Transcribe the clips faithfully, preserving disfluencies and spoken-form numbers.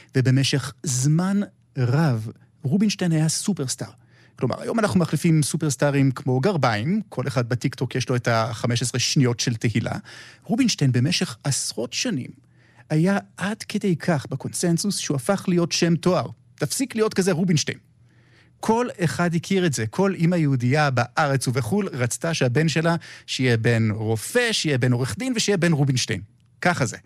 ובמשך זמן רב, רובינשטיין היה סופרסטאר. כלומר, היום אנחנו מחליפים סופרסטארים כמו גרביים, כל אחד בטיקטוק יש לו את ה-חמש עשרה שניות של תהילה. רובינשטיין במשך עשרות שנים היה עד כדי כך בקונסנזוס שהוא הפך להיות שם תואר. תפסיק להיות כזה רובינשטיין. כל אחד הכיר את זה, כל אמא יהודייה בארץ ובחול רצתה שהבן שלה שיהיה בן רופא, שיהיה בן עורך דין ושיהיה בן רובינשטיין. ככה זה.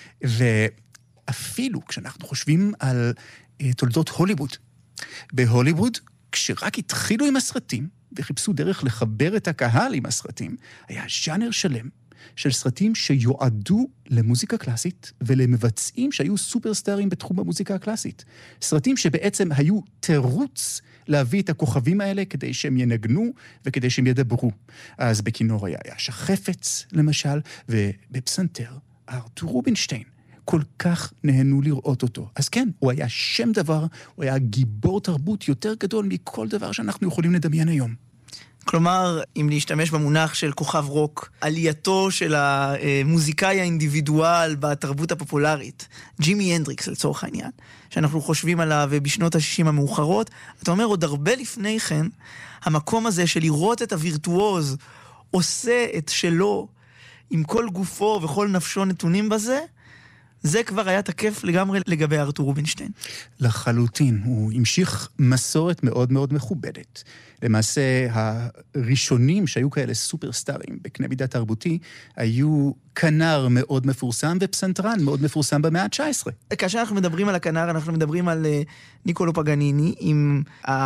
ואפילו כשאנחנו חושבים על תולדות הוליווד, בהוליווד, כשרק התחילו עם הסרטים וחיפשו דרך לחבר את הקהל עם הסרטים, היה ז'אנר שלם של סרטים שיועדו למוזיקה קלאסית ולמבצעים שהיו סופרסטארים בתחום המוזיקה הקלאסית. סרטים שבעצם היו תירוץ להביא את הכוכבים האלה כדי שהם ינגנו וכדי שהם ידברו. אז בכינור היה שחפץ למשל, ובפסנתר ארתור רובינשטיין. כל כך נהנו לראות אותו. אז כן, הוא היה שם דבר, הוא היה גיבור תרבות יותר גדול מכל דבר שאנחנו יכולים לדמיין היום. כלומר, אם להשתמש במונח של כוכב רוק, עלייתו של המוזיקאי האינדיבידואל בתרבות הפופולרית, ג'ימי הנדריקס לצורך העניין, שאנחנו חושבים עליו בשנות ה-שישים המאוחרות, אתה אומר עוד הרבה לפני כן, המקום הזה של לראות את הווירטואוז עושה את שלו עם כל גופו וכל נפשו נתונים בזה, זה כבר היה תקף לגמרי לגבי ארתור רובינשטיין. לחלוטין, הוא המשיך מסורת מאוד מאוד מכובדת. למעשה, הראשונים שהיו כאלה סופרסטארים בקנה מידה תרבותי, היו כנר מאוד מפורסם ופסנתרן מאוד מפורסם במאה ה-תשע עשרה. כאשר אנחנו מדברים על הכנר, אנחנו מדברים על ניקולו פגניני, עם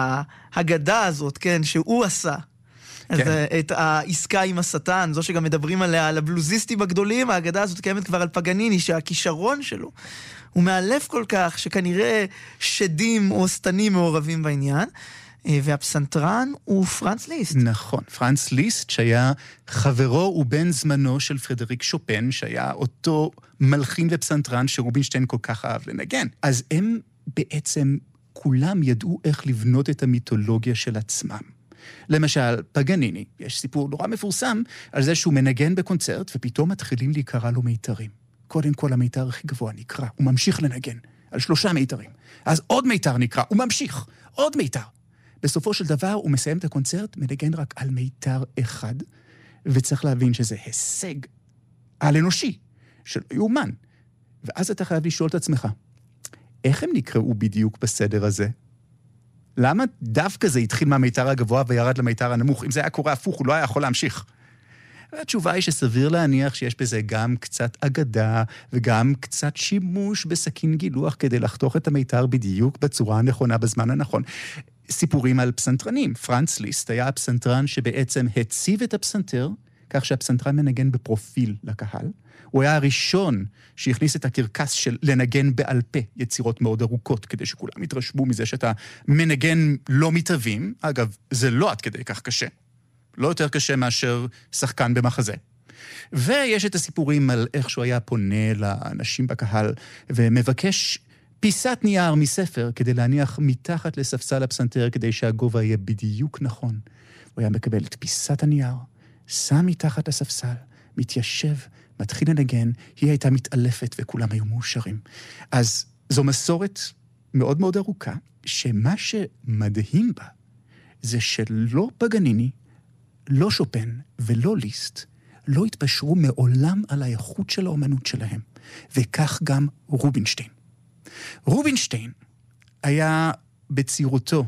ההגדה הזאת, כן, שהוא עשה. אז את העסקה עם השטן, זו שגם מדברים עליה, על הבלוזיסטים הגדולים, ההגדה הזאת קיימת כבר על פגניני, שהכישרון שלו הוא מאלף כל כך, שכנראה שדים או סתנים מעורבים בעניין, והפסנתרן הוא פרנץ ליסט. נכון, פרנץ ליסט שהיה חברו ובן זמנו של פרדריק שופן, שהיה אותו מלחין ופסנתרן שרובינשטיין כל כך אהב לנגן. אז הם בעצם כולם ידעו איך לבנות את המיתולוגיה של עצמם. למשל, פגניני, יש סיפור נורא מפורסם על זה שהוא מנגן בקונצרט, ופתאום מתחילים להיקרא לו מיתרים. קודם כל המיתר הכי גבוה נקרא, הוא ממשיך לנגן על שלושה מיתרים. אז עוד מיתר נקרא, הוא ממשיך, עוד מיתר. בסופו של דבר הוא מסיים את הקונצרט, מנגן רק על מיתר אחד, וצריך להבין שזה הישג על אנושי, שלא יאומן. ואז אתה חייב לשאול את עצמך, איך הם נקראו בדיוק בסדר הזה? למה דווקא זה התחיל מהמיתר הגבוה וירד למיתר הנמוך? אם זה היה קורה הפוך, הוא לא היה יכול להמשיך. והתשובה היא שסביר להניח שיש בזה גם קצת אגדה, וגם קצת שימוש בסכין גילוח כדי לחתוך את המיתר בדיוק בצורה הנכונה בזמן הנכון. סיפורים על פסנתרנים. פרנץ ליסט היה הפסנתרן שבעצם הציב את הפסנתר, כך שהפסנתרן מנגן בפרופיל לקהל. הוא היה הראשון שהכניס את הקרקס של לנגן בעל פה יצירות מאוד ארוכות, כדי שכולם יתרשמו מזה שאתה מנגן לא מתאבים. אגב, זה לא עד כדי כך קשה. לא יותר קשה מאשר שחקן במחזה. ויש את הסיפורים על איך שהוא היה פונה לאנשים בקהל, ומבקש פיסת נייר מספר כדי להניח מתחת לספסל הפסנתר, כדי שהגובה יהיה בדיוק נכון. הוא היה מקבל את פיסת הנייר, שם מתחת לספסל, מתיישב, מתחיל לנגן, היא הייתה מתעלפת וכולם היו מאושרים. אז זו מסורת מאוד מאוד ארוכה, שמה שמדהים בה, זה שלא פגניני, לא שופן ולא ליסט, לא התפשרו מעולם על האיכות של האומנות שלהם, וכך גם רובינשטיין. רובינשטיין היה בצעירותו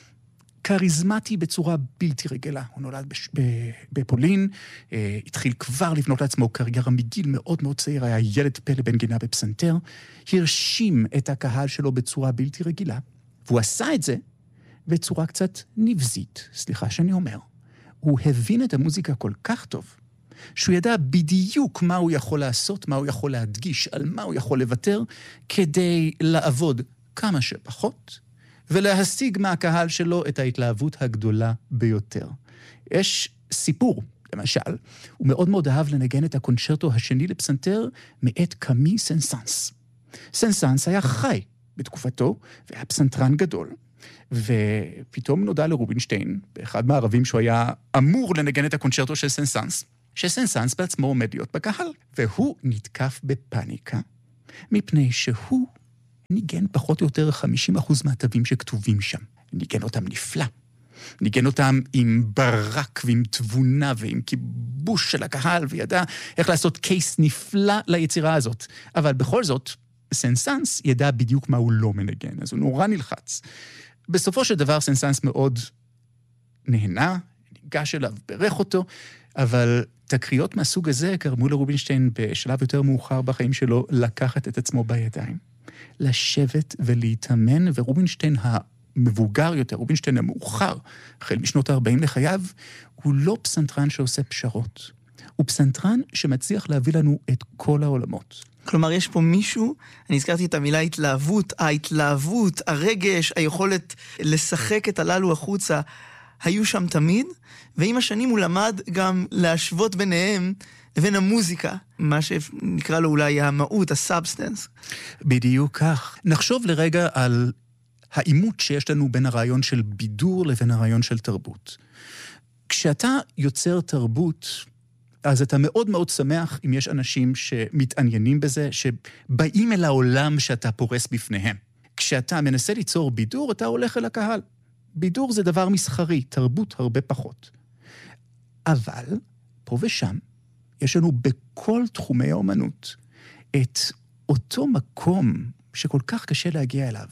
קריזמטי בצורה בלתי רגילה. הוא נולד בפולין, התחיל כבר לבנות לעצמו קריירה מגיל מאוד מאוד צעיר, היה ילד פלא בנגינה בפסנתר, הרשים את הקהל שלו בצורה בלתי רגילה, והוא עשה את זה בצורה קצת נבזית, סליחה שאני אומר. הוא הבין את המוזיקה כל כך טוב, שהוא ידע בדיוק מה הוא יכול לעשות, מה הוא יכול להדגיש, על מה הוא יכול לוותר, כדי לעבוד כמה שפחות, ולהשיג מהקהל שלו את ההתלהבות הגדולה ביותר. יש סיפור, למשל, הוא מאוד מאוד אהב לנגן את הקונצ'רטו השני לפסנתר מאת קאמי סן-סאנס. סן-סאנס היה חי בתקופתו, והיה פסנתרן גדול, ופתאום נודע לרובינשטיין, באחד מהערבים שהוא היה אמור לנגן את הקונצ'רטו של סן-סאנס, שסן-סאנס בעצמו עומד להיות בקהל, והוא נתקף בפניקה, מפני שהוא ניגן פחות או יותר חמישים אחוז מהתווים שכתובים שם. ניגן אותם נפלא. ניגן אותם עם ברק ועם תבונה ועם כיבוש של הקהל, וידע איך לעשות קייס נפלא ליצירה הזאת. אבל בכל זאת, סנסנס ידע בדיוק מה הוא לא מנגן, אז הוא נורא נלחץ. בסופו של דבר סנסנס מאוד נהנה, ניגש אליו, ברך אותו, אבל תקריות מהסוג הזה גרמו לרובינשטיין בשלב יותר מאוחר בחיים שלו לקחת את עצמו בידיים, לשבת ולהתאמן, ורובינשטיין המבוגר יותר, רובינשטיין המאוחר, החל משנות ה-ארבעים לחייו, הוא לא פסנתרן שעושה פשרות. הוא פסנתרן שמצליח להביא לנו את כל העולמות. כלומר, יש פה מישהו, אני הזכרתי את המילה התלהבות, ההתלהבות, הרגש, היכולת לשחק את הללו החוצה, היו שם תמיד, ועם השנים הוא למד גם להשוות ביניהם לבין המוזיקה, מה שנקרא לו אולי המהות, הסאבסטנס. בדיוק כך. נחשוב לרגע על העימות שיש לנו בין הרעיון של בידור לבין הרעיון של תרבות. כשאתה יוצר תרבות, אז אתה מאוד מאוד שמח אם יש אנשים שמתעניינים בזה, שבאים אל העולם שאתה פורס בפניהם. כשאתה מנסה ליצור בידור, אתה הולך אל הקהל. בידור זה דבר מסחרי, תרבות הרבה פחות. אבל, פה ושם, יש לנו בכל תחומי האומנות את אותו מקום שכל כך קשה להגיע אליו,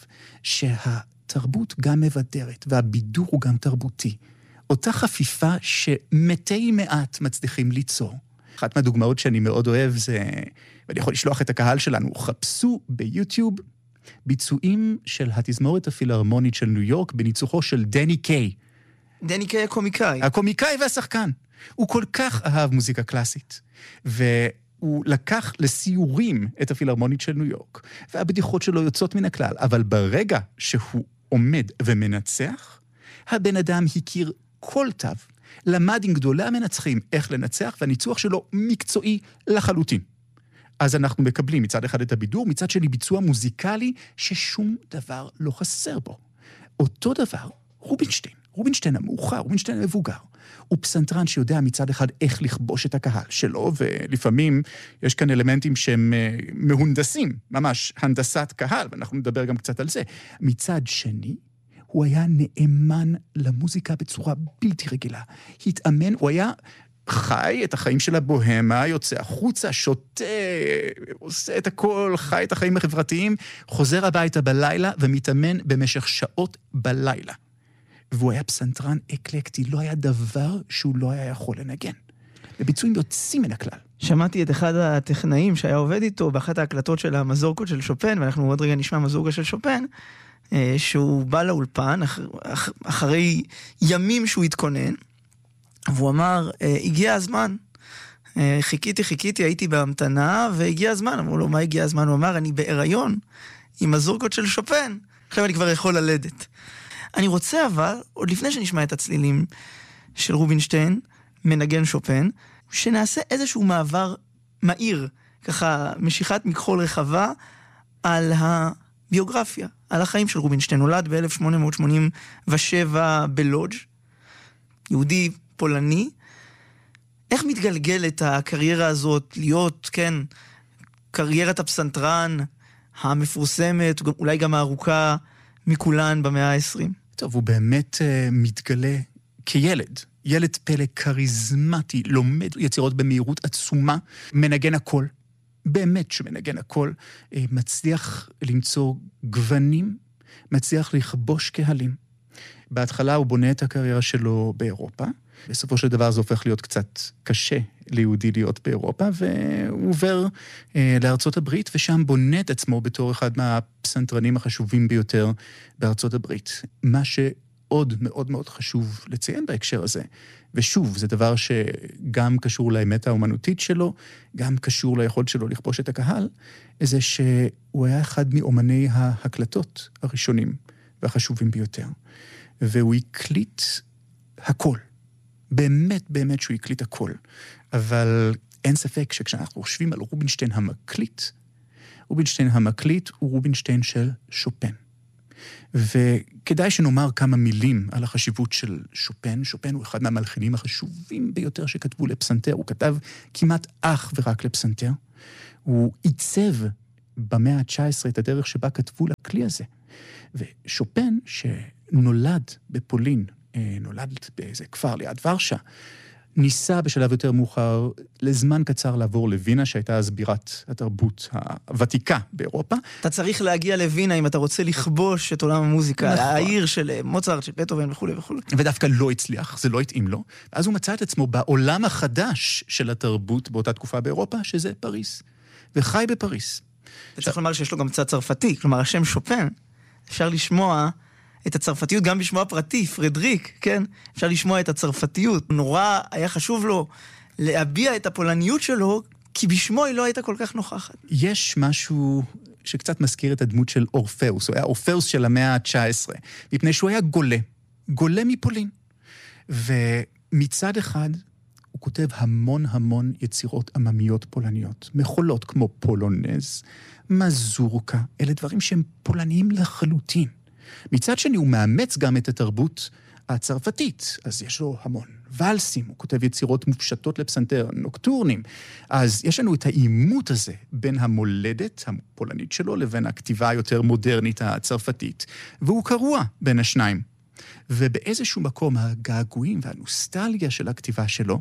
שהתרבות גם מבדרת, והבידור הוא גם תרבותי. אותה חפיפה שמתי מעט מצליחים ליצור. אחת מהדוגמאות שאני מאוד אוהב זה, ואני יכול לשלוח את הקהל שלנו, חפשו ביוטיוב ביצועים של התזמורת הפילהרמונית של ניו יורק בניצוחו של דני קיי. דני קיי הקומיקאי. הקומיקאי והשחקן. הוא כל כך אהב מוזיקה קלאסית, והוא לקח לסיורים את הפילהרמונית של ניו יורק, והבדיחות שלו יוצאות מן הכלל, אבל ברגע שהוא עומד ומנצח, הבן אדם הכיר כל תו, למד עם גדולי המנצחים איך לנצח, והניצוח שלו מקצועי לחלוטין. אז אנחנו מקבלים מצד אחד את הבידור, מצד שני ביצוע מוזיקלי ששום דבר לא חסר בו. אותו דבר, רובינשטיין, רובינשטיין המאוחר, רובינשטיין המבוגר, הוא פסנתרן שיודע מצד אחד איך לכבוש את הקהל שלו, ולפעמים יש כאן אלמנטים שהם מהונדסים, ממש הנדסת קהל, ואנחנו נדבר גם קצת על זה. מצד שני, הוא היה נאמן למוזיקה בצורה בלתי רגילה. התאמן, הוא היה חי את החיים של הבוהמה, יוצא החוצה, שותה, עושה את הכל, חי את החיים החברתיים, חוזר הביתה בלילה ומתאמן במשך שעות בלילה. והוא היה פסנתרן אקלקטי, לא היה דבר שהוא לא היה יכול לנגן. בביצועים יוצאים מן הכלל. שמעתי את אחד הטכנאים שהיה עובד איתו באחת ההקלטות של המזורקות של שופן, ואנחנו עוד רגע נשמע מזורקה של שופן, שהוא בא לאולפן אח, אח, אחרי ימים שהוא התכונן, והוא אמר, הגיע הזמן. חיכיתי, חיכיתי, הייתי בהמתנה, והגיע הזמן. אמרו לו, מה הגיע הזמן? הוא אמר, אני בהיריון עם מזורקות של שופן. עכשיו אני כבר יכול ללדת. אני רוצה אבל, עוד לפני שנשמע את הצלילים של רובינשטיין, מנגן שופן, שנעשה איזשהו מעבר מהיר, ככה משיכת מכחול רחבה, על הביוגרפיה, על החיים של רובינשטיין. נולד ב-אלף שמונה מאות שמונים ושבע בלודג', יהודי פולני. איך מתגלגלת הקריירה הזאת להיות, כן, קריירת הפסנתרן המפורסמת, אולי גם הארוכה מכולן במאה ה-עשרים? טוב, הוא באמת uh, מתגלה כילד. ילד פלא קריזמטי, לומד יצירות במהירות עצומה, מנגן הכל, באמת שמנגן הכל, uh, מצליח למצוא גוונים, מצליח לכבוש קהלים. בהתחלה הוא בונה את הקריירה שלו באירופה, בסופו של דבר זה הופך להיות קצת קשה ליהודי להיות באירופה, והוא עובר אה, לארצות הברית, ושם בונה את עצמו בתור אחד מהפסנתרנים החשובים ביותר בארצות הברית. מה שעוד מאוד מאוד חשוב לציין בהקשר הזה, ושוב, זה דבר שגם קשור לאמת האומנותית שלו, גם קשור ליכולת שלו לכבוש את הקהל, זה שהוא היה אחד מאומני ההקלטות הראשונים והחשובים ביותר. והוא הקליט הכל. באמת, באמת שהוא הקליט הכל. אבל אין ספק שכשאנחנו חושבים על רובינשטיין המקליט, רובינשטיין המקליט הוא רובינשטיין של שופן. וכדאי שנאמר כמה מילים על החשיבות של שופן. שופן הוא אחד מהמלחינים החשובים ביותר שכתבו לפסנתר. הוא כתב כמעט אך ורק לפסנתר. הוא עיצב במאה ה-תשע עשרה את הדרך שבה כתבו לכלי הזה. ושופן, שנולד בפולין, נולד באיזה כפר ליד ורשה, ניסה בשלב יותר מאוחר לזמן קצר לעבור לווינה, שהייתה אז בירת התרבות הוותיקה באירופה. אתה צריך להגיע לווינה אם אתה רוצה לכבוש את עולם המוזיקה, נכון. העיר של מוצרט, של בטהובן וכו' וכו'. ודווקא לא הצליח, זה לא התאים לו. אז הוא מצא את עצמו בעולם החדש של התרבות באותה תקופה באירופה, שזה פריס. וחי בפריס. אתה צריך לומר שיש לו גם קצת צרפתי, כלומר השם שופן, אפשר לשמוע את הצרפתיות גם בשמו הפרטי, פרדריק, כן? אפשר לשמוע את הצרפתיות. נורא היה חשוב לו להביע את הפולניות שלו, כי בשמו היא לא הייתה כל כך נוכחת. יש משהו שקצת מזכיר את הדמות של אורפאוס, הוא היה אורפאוס של המאה ה-תשע עשרה, מפני שהוא היה גולה, גולה מפולין. ומצד אחד הוא כותב המון המון יצירות עממיות פולניות, מחולות כמו פולונז, מזורקה, אלה דברים שהם פולניים לחלוטין. מצד שני הוא מאמץ גם את התרבות הצרפתית, אז יש לו המון ולסים, הוא כותב יצירות מופשטות לפסנתר, נוקטורנים, אז יש לנו את האימות הזה בין המולדת הפולנית שלו לבין הכתיבה היותר מודרנית הצרפתית, והוא קרוע בין השניים. ובאיזשהו מקום הגעגועים והנוסטלגיה של הכתיבה שלו,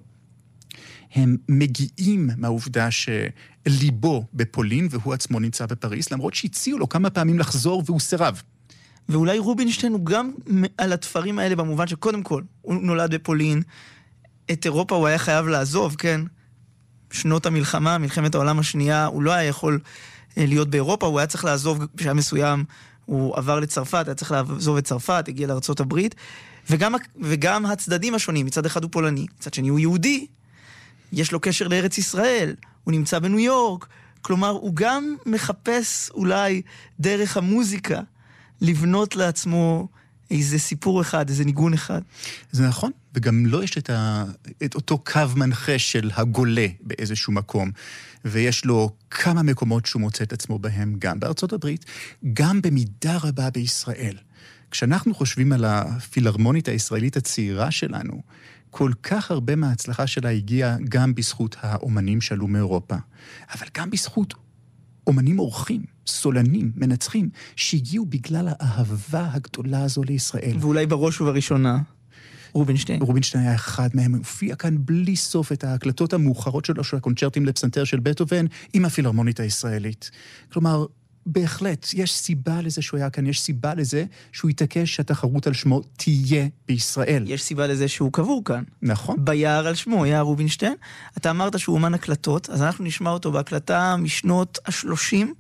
הם מגיעים מהעובדה שליבו בפולין והוא עצמו נמצא בפריס, למרות שהציעו לו כמה פעמים לחזור והוא סירב. ואולי רובינשטיין הוא גם על התפרים האלה במובן שקודם כל, הוא נולד בפולין, את אירופה הוא היה חייב לעזוב, כן? שנות המלחמה, מלחמת העולם השנייה, הוא לא היה יכול להיות באירופה, הוא היה צריך לעזוב בשעה מסוים, הוא עבר לצרפת, היה צריך לעזוב את צרפת, הגיע לארצות הברית, וגם, וגם הצדדים השונים, מצד אחד הוא פולני, מצד שני הוא יהודי, יש לו קשר לארץ ישראל, הוא נמצא בניו יורק, כלומר הוא גם מחפש אולי דרך המוזיקה, לבנות לעצמו איזה סיפור אחד, איזה ניגון אחד. זה נכון, וגם לא יש את, ה... את אותו קו מנחה של הגולה באיזשהו מקום, ויש לו כמה מקומות שהוא מוצא את עצמו בהם, גם בארצות הברית, גם במידה רבה בישראל. כשאנחנו חושבים על הפילהרמונית הישראלית הצעירה שלנו, כל כך הרבה מההצלחה שלה הגיעה גם בזכות האומנים שעלו מאירופה, אבל גם בזכות אומנים אורחים, סולנים, מנצחים, שהגיעו בגלל האהבה הגדולה הזו לישראל. ואולי בראש ובראשונה, רובינשטיין. רובינשטיין היה אחד מהם, הוא הופיע כאן בלי סוף את ההקלטות המאוחרות שלו, של הקונצ'רטים לפסנתר של בטהובן, עם הפילהרמונית הישראלית. כלומר, בהחלט, יש סיבה לזה שהוא היה כאן, יש סיבה לזה שהוא יתעקש שהתחרות על שמו תהיה בישראל. יש סיבה לזה שהוא קבור כאן. נכון. ביער על שמו, יער רובינשטיין. אתה אמרת שהוא אומן הקלטות, אז אנחנו נשמע אותו בהקלטה משנות השלושים,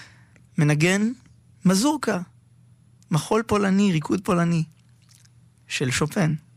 מנגן מזורקה, מחול פולני, ריקוד פולני, של שופן.